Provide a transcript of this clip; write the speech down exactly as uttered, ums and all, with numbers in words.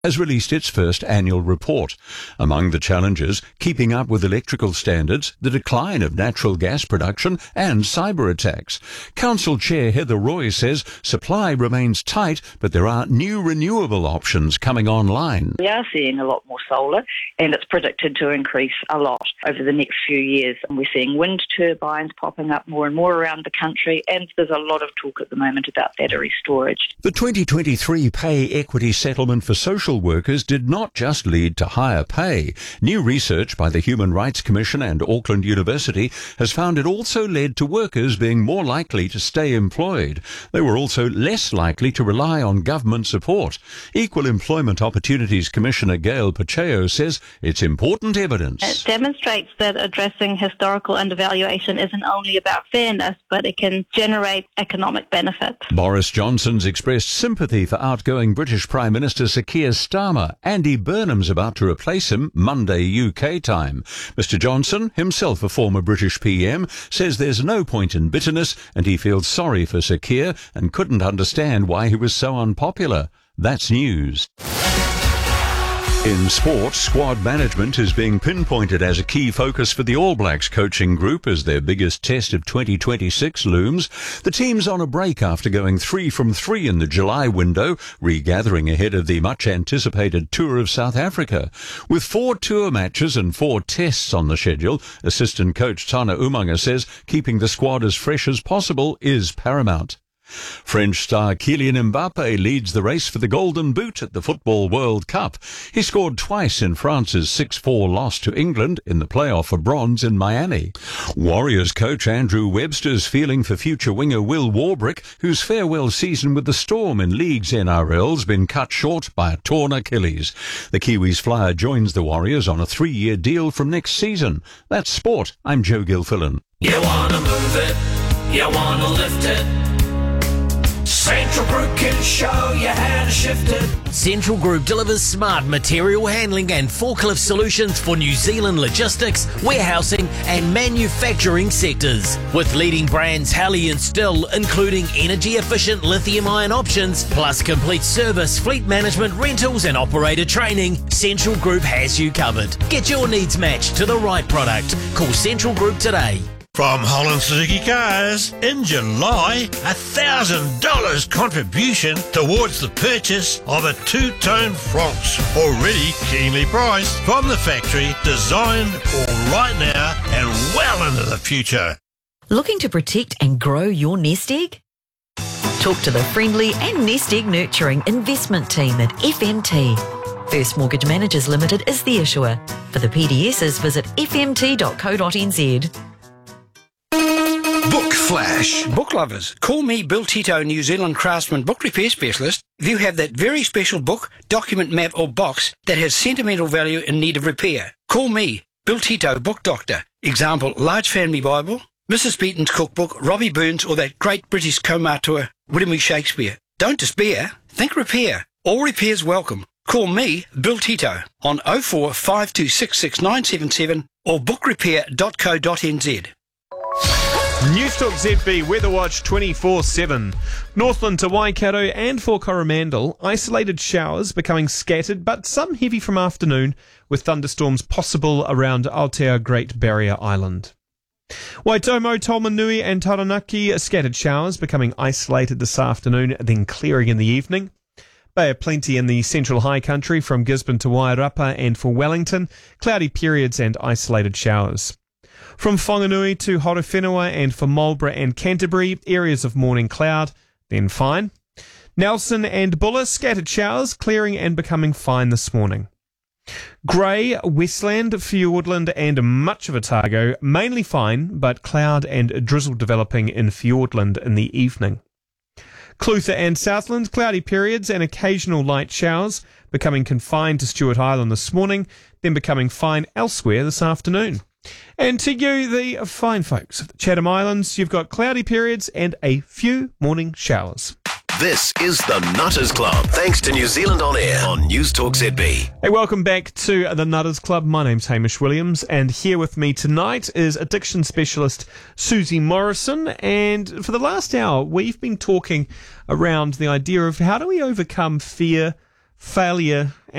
has released its first annual report. Among the challenges, keeping up with electrical standards, the decline of natural gas production and cyber attacks. Council Chair Heather Roy says supply remains tight, but there are new renewable options coming online. We are seeing a lot more solar, and it's predicted to increase a lot over the next few years. And we're seeing wind turbines popping up more and more around the country, and there's a lot of talk at the moment about battery storage. The twenty twenty-three pay equity settlement for social workers did not just lead to higher pay. New research by the Human Rights Commission and Auckland University has found it also led to workers being more likely to stay employed. They were also less likely to rely on government support. Equal Employment Opportunities Commissioner Gail Pacheco says it's important evidence. It demonstrates that addressing historical undervaluation isn't only about fairness, but it can generate economic benefit. Boris Johnson's expressed sympathy for outgoing British Prime Minister Sir Keir Starmer. Andy Burnham's about to replace him Monday U K time. Mister Johnson, himself a former British P M, says there's no point in bitterness and he feels sorry for Sir Keir and couldn't understand why he was so unpopular. That's news. In sport, squad management is being pinpointed as a key focus for the All Blacks coaching group as their biggest test of twenty twenty-six looms. The team's on a break after going three from three in the July window, regathering ahead of the much-anticipated tour of South Africa. With four tour matches and four tests on the schedule, assistant coach Tana Umaga says keeping the squad as fresh as possible is paramount. French star Kylian Mbappe leads the race for the Golden Boot at the Football World Cup. He scored twice in France's six four loss to England in the playoff for bronze in Miami. Warriors coach Andrew Webster's feeling for future winger Will Warbrick, whose farewell season with the Storm in League's N R L's been cut short by a torn Achilles. The Kiwis flyer joins the Warriors on a three-year deal from next season. That's sport. I'm Joe Gilfillan. You wanna move it, you wanna lift it. Central Group can show you how to shift it. Central Group delivers smart material handling and forklift solutions for New Zealand logistics, warehousing and manufacturing sectors. With leading brands Halley and Still, including energy-efficient lithium-ion options, plus complete service, fleet management, rentals and operator training, Central Group has you covered. Get your needs matched to the right product. Call Central Group today. From Holland Suzuki Cars, in July, a one thousand dollars contribution towards the purchase of a two-tone Fronx, already keenly priced, from the factory, designed for right now and well into the future. Looking to protect and grow your nest egg? Talk to the friendly and nest egg nurturing investment team at F M T. First Mortgage Managers Limited is the issuer. For the P D Ss, visit f m t dot co dot n z. Book Flash. Book lovers, call me Bill Tito, New Zealand Craftsman Book Repair Specialist. If you have that very special book, document, map or box that has sentimental value in need of repair, call me, Bill Tito, Book Doctor. Example, Large Family Bible, Missus Beaton's Cookbook, Robbie Burns or that great British co-auteur, William Shakespeare. Don't despair, think repair. All repairs welcome. Call me, Bill Tito, on oh four five two six six nine seven seven or book repair dot co dot n z. Newstalk Z B Weather Watch twenty-four seven. Northland to Waikato and for Coromandel, isolated showers becoming scattered, but some heavy from afternoon, with thunderstorms possible around Aotea Great Barrier Island. Waitomo, Taumanui and Taranaki, scattered showers becoming isolated this afternoon, then clearing in the evening. Bay of Plenty in the central high country from Gisborne to Wairarapa and for Wellington, cloudy periods and isolated showers. From Whanganui to Horowhenua and for Marlborough and Canterbury, areas of morning cloud, then fine. Nelson and Buller, scattered showers, clearing and becoming fine this morning. Grey, Westland, Fiordland and much of Otago, mainly fine, but cloud and drizzle developing in Fiordland in the evening. Clutha and Southland, cloudy periods and occasional light showers, becoming confined to Stewart Island this morning, then becoming fine elsewhere this afternoon. And to you, the fine folks of the Chatham Islands, you've got cloudy periods and a few morning showers. This is the Nutters Club, thanks to New Zealand On Air on Newstalk Z B. Hey, welcome back to the Nutters Club. My name's Hamish Williams, and here with me tonight is addiction specialist Susie Morrison. And for the last hour, we've been talking around the idea of how do we overcome fear, failure